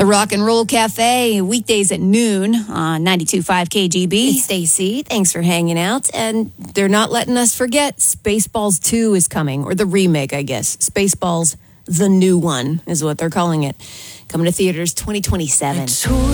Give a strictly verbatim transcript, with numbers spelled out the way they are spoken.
The Rock and Roll Cafe, weekdays at noon on ninety-two point five K G B. Hey, Stacy, thanks for hanging out. And they're not letting us forget Spaceballs two is coming, or the remake, I guess. Spaceballs, the new one, is what they're calling it. Coming to theaters twenty twenty-seven.